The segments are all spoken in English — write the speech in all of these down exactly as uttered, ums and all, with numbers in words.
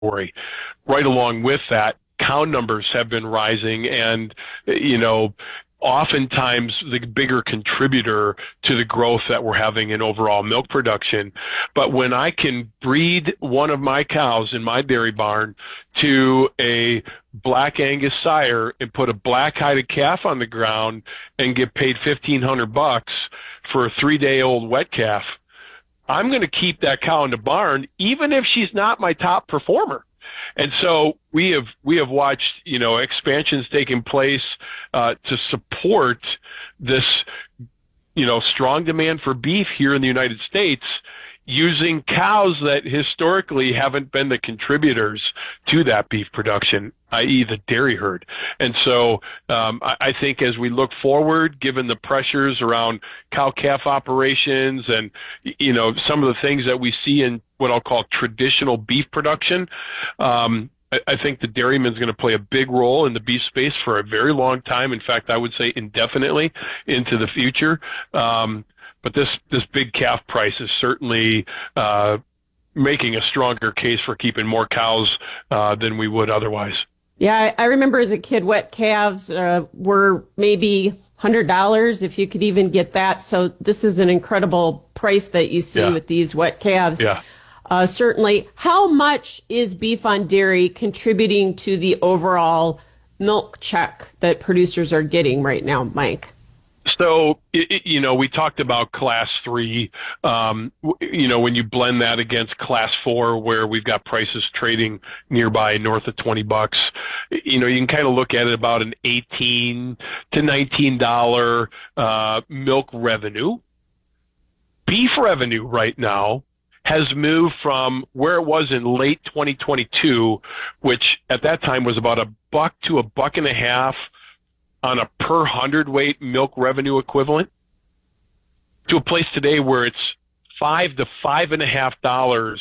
category. Right along with that, cow numbers have been rising, and, you know, oftentimes the bigger contributor to the growth that we're having in overall milk production. But when I can breed one of my cows in my dairy barn to a black Angus sire and put a black-hided calf on the ground and get paid fifteen hundred bucks for a three-day-old wet calf, I'm going to keep that cow in the barn, even if she's not my top performer. And so we have we have watched, you know, expansions taking place uh, to support this, you know, strong demand for beef here in the United States, using cows that historically haven't been the contributors to that beef production, that is the dairy herd. And so um, I, I think as we look forward, given the pressures around cow-calf operations and, you know, some of the things that we see in what I'll call traditional beef production, um, I, I think the dairyman's going to play a big role in the beef space for a very long time. In fact, I would say indefinitely into the future. Um, But this, this big calf price is certainly uh, making a stronger case for keeping more cows uh, than we would otherwise. Yeah, I, I remember as a kid, wet calves uh, were maybe one hundred dollars, if you could even get that. So this is an incredible price that you see Yeah. with these wet calves. Yeah. Uh, certainly. How much is Beef on Dairy contributing to the overall milk check that producers are getting right now, Mike? So, it, it, you know, we talked about class three, um, w- you know, when you blend that against class four, where we've got prices trading nearby north of twenty bucks, you know, you can kind of look at it about an eighteen to nineteen dollars uh, milk revenue. Beef revenue right now has moved from where it was in late twenty twenty-two, which at that time was about a buck to a buck and a half on a per hundredweight milk revenue equivalent, to a place today where it's five to five and a half dollars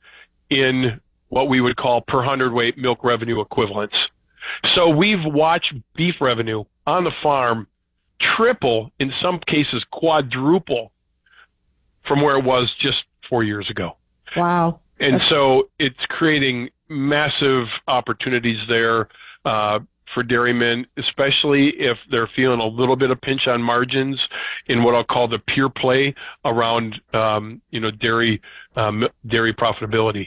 in what we would call per hundredweight milk revenue equivalents. So we've watched beef revenue on the farm triple, in some cases quadruple, from where it was just four years ago. Wow. And That's- so it's creating massive opportunities there uh, for dairymen, especially if they're feeling a little bit of pinch on margins in what I'll call the pure play around, um, you know, dairy um, dairy profitability.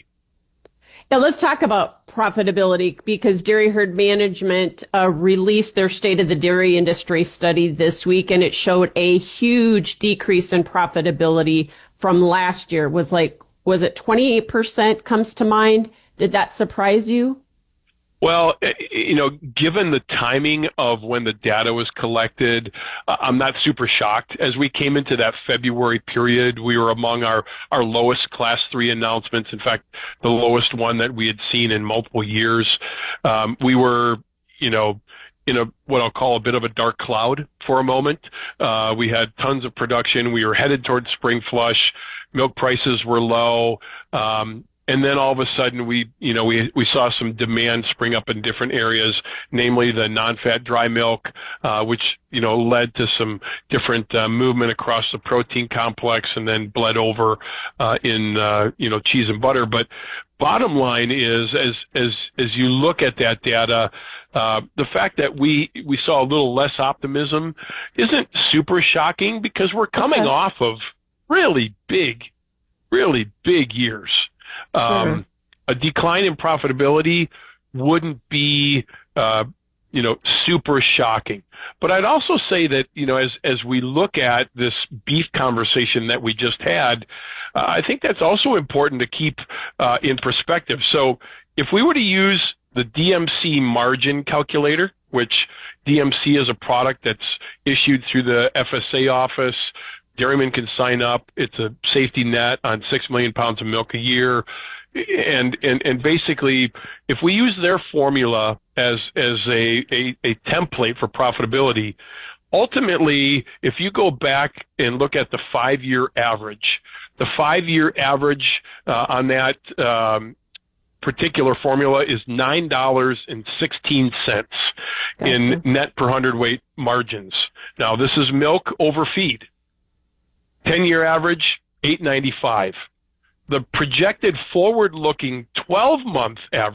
Now let's talk about profitability, because Dairy Herd Management uh, released their State of the Dairy Industry study this week, and it showed a huge decrease in profitability from last year. Was like, was it twenty-eight percent comes to mind? Did that surprise you? Well, you know, given the timing of when the data was collected, I'm not super shocked. As we came into that February period, we were among our, our lowest class three announcements. In fact, the lowest one that we had seen in multiple years. Um, we were, you know, in a what I'll call a bit of a dark cloud for a moment. Uh, we had tons of production. We were headed towards spring flush. Milk prices were low. Um, And then all of a sudden, we, you know, we we saw some demand spring up in different areas, namely the non-fat dry milk, uh, which, you know, led to some different uh, movement across the protein complex, and then bled over uh, in, uh, you know, cheese and butter. But bottom line is, as as as you look at that data, uh, the fact that we we saw a little less optimism isn't super shocking, because we're coming Okay. off of really big, really big years. Um, Sure. A decline in profitability wouldn't be, uh, you know, super shocking. But I'd also say that, you know, as, as we look at this beef conversation that we just had, uh, I think that's also important to keep uh, in perspective. So if we were to use the D M C margin calculator, which D M C is a product that's issued through the F S A office, dairymen can sign up. It's a safety net on six million pounds of milk a year. And, and, and basically, if we use their formula as, as a, a, a template for profitability, ultimately, if you go back and look at the five-year average, the five-year average uh, on that um, particular formula is nine dollars and sixteen cents Gotcha. in net per hundredweight margins. Now, this is milk over feed. ten-year average, eight ninety-five. The projected forward-looking twelve month average